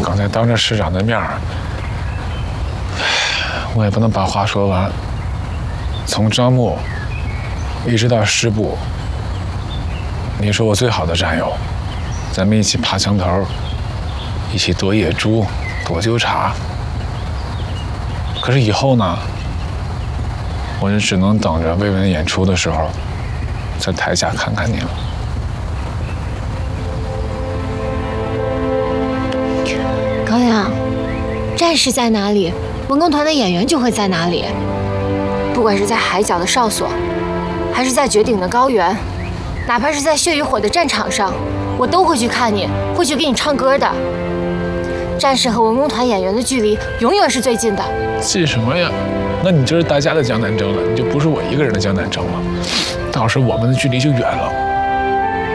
刚才当着师长的面儿，我也不能把话说完。从招募一直到师部，你是我最好的战友，咱们一起爬墙头，一起躲野猪、躲纠察。可是以后呢，我就只能等着魏文演出的时候，在台下看看你了。 高阳，战士在哪里，文工团的演员就会在哪里。不管是在海角的哨所，还是在绝顶的高原，哪怕是在血与火的战场上，我都会去看你，会去给你唱歌的。战士和文工团演员的距离永远是最近的。 近什么呀？那你就是大家的江南征了，你就不是我一个人的江南征了。到时我们的距离就远了。